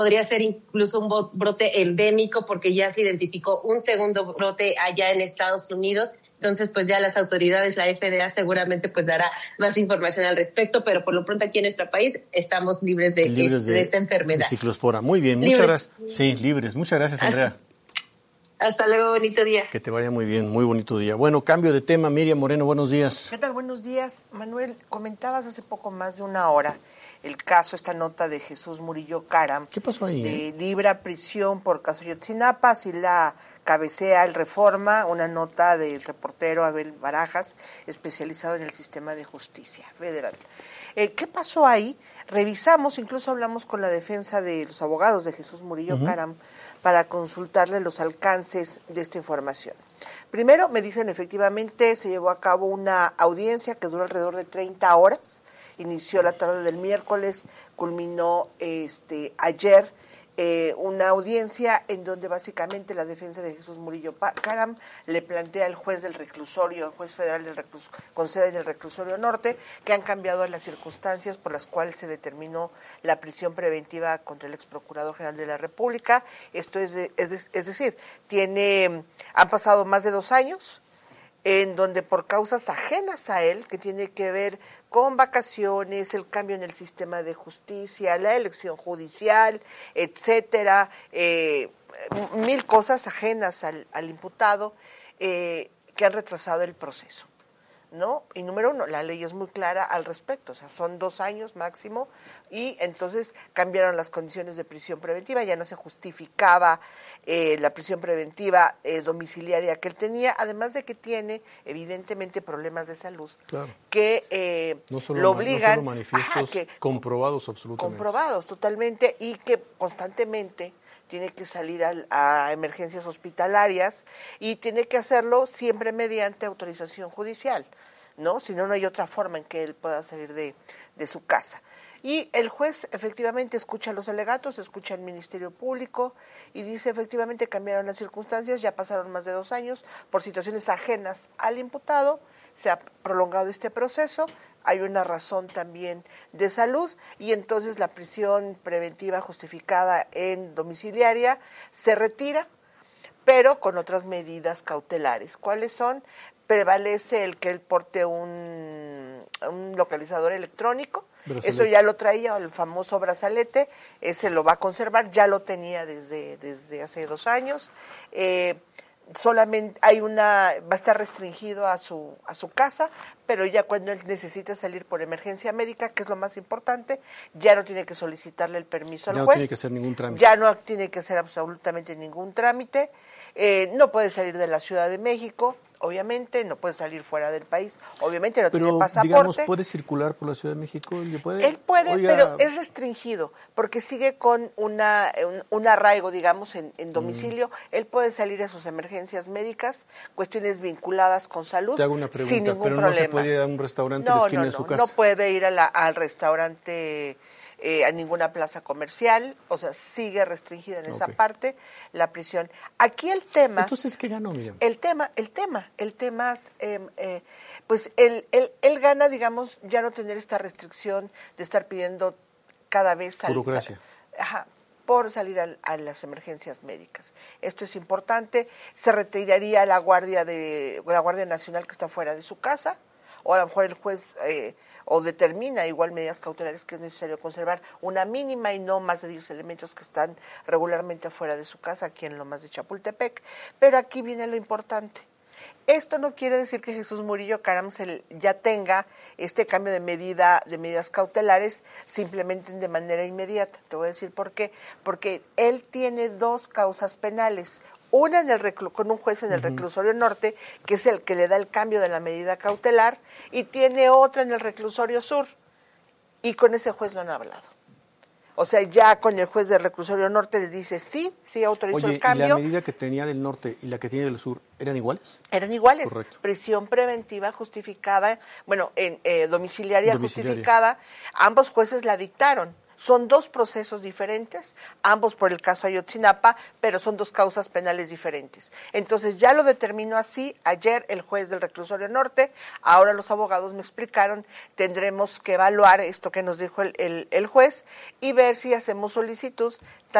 podría ser incluso un brote endémico porque ya se identificó un segundo brote allá en Estados Unidos. Entonces, pues ya las autoridades, la FDA seguramente pues dará más información al respecto, pero por lo pronto aquí en nuestro país estamos libres de esta enfermedad. De ciclospora. Muy bien, muchas gracias. Sí, libres. Muchas gracias, Andrea. Hasta luego, bonito día. Que te vaya muy bien, muy bonito día. Bueno, cambio de tema. Miriam Moreno, buenos días. ¿Qué tal? Buenos días. Manuel, comentabas hace poco más de una hora el caso, esta nota de Jesús Murillo Caram. ¿Qué pasó ahí? De libra prisión por caso Ayotzinapa, así la cabecea el Reforma, una nota del reportero Abel Barajas, especializado en el sistema de justicia federal. ¿Qué pasó ahí? Revisamos, incluso hablamos con la defensa de los abogados de Jesús Murillo Caram para consultarle los alcances de esta información. Primero, me dicen, efectivamente, se llevó a cabo una audiencia que duró alrededor de 30 horas, inició la tarde del miércoles, culminó ayer, una audiencia en donde básicamente la defensa de Jesús Murillo Caram le plantea al juez del reclusorio, el juez federal con sede en el reclusorio norte, que han cambiado las circunstancias por las cuales se determinó la prisión preventiva contra el ex procurador general de la República. Esto es decir, han pasado más de 2 años en donde por causas ajenas a él, que tiene que ver con vacaciones, el cambio en el sistema de justicia, la elección judicial, etcétera, 1000 cosas ajenas al imputado que han retrasado el proceso, ¿no? Y número 1, la ley es muy clara al respecto, o sea, son 2 años máximo, y entonces cambiaron las condiciones de prisión preventiva, ya no se justificaba la prisión preventiva domiciliaria que él tenía, además de que tiene evidentemente problemas de salud, claro, que lo obligan, no solo manifiestos, comprobados absolutamente. Comprobados totalmente, y que constantemente tiene que salir a emergencias hospitalarias y tiene que hacerlo siempre mediante autorización judicial, ¿no? Si no, no hay otra forma en que él pueda salir de su casa. Y el juez efectivamente escucha los alegatos, escucha al Ministerio Público y dice efectivamente cambiaron las circunstancias, ya pasaron más de 2 años por situaciones ajenas al imputado, se ha prolongado este proceso, hay una razón también de salud y entonces la prisión preventiva justificada en domiciliaria se retira, pero con otras medidas cautelares. ¿Cuáles son? Prevalece el que él porte un localizador electrónico. Brazalete. Eso ya lo traía, el famoso brazalete, ese lo va a conservar, ya lo tenía desde hace 2 años. Solamente va a estar restringido a su casa, pero ya cuando él necesite salir por emergencia médica, que es lo más importante, ya no tiene que solicitarle el permiso al juez. Ya no tiene que hacer ningún trámite. Ya no tiene que hacer absolutamente ningún trámite. No puede salir de la Ciudad de México, obviamente, no puede salir fuera del país, obviamente no tiene pasaporte. Pero, digamos, ¿puede circular por la Ciudad de México? Él puede, pero es restringido, porque sigue con un arraigo, digamos, en domicilio. Él puede salir a sus emergencias médicas, cuestiones vinculadas con salud, te hago una pregunta, sin ningún pero problema. ¿no se puede ir a un restaurante a la esquina de su casa? No puede ir al restaurante, a ninguna plaza comercial, o sea, sigue restringida en esa parte la prisión. Aquí el tema... Entonces, ¿qué ganó, Miriam? El tema, pues él gana, digamos, ya no tener esta restricción de estar pidiendo cada vez... Burocracia. Por salir a las emergencias médicas. Esto es importante. Se retiraría la Guardia Nacional que está fuera de su casa, o a lo mejor el juez... o determina igual medidas cautelares que es necesario conservar una mínima y no más de 10 elementos que están regularmente afuera de su casa, aquí en Lomas de Chapultepec. Pero aquí viene lo importante. Esto no quiere decir que Jesús Murillo Caram ya tenga este cambio de medidas cautelares, se implementen de manera inmediata. Te voy a decir por qué. Porque él tiene 2 causas penales. Una con un juez en el reclusorio norte, que es el que le da el cambio de la medida cautelar, y tiene otra en el reclusorio sur, y con ese juez no han hablado. O sea, ya con el juez del reclusorio norte les dice sí autorizó el cambio. ¿Y la medida que tenía del norte y la que tiene del sur eran iguales? Eran iguales. Correcto. Prisión preventiva justificada, domiciliaria justificada, ambos jueces la dictaron. Son 2 procesos diferentes, ambos por el caso Ayotzinapa, pero son 2 causas penales diferentes. Entonces ya lo determinó así ayer el juez del Reclusorio Norte. Ahora los abogados me explicaron, tendremos que evaluar esto que nos dijo el juez y ver si hacemos solicitud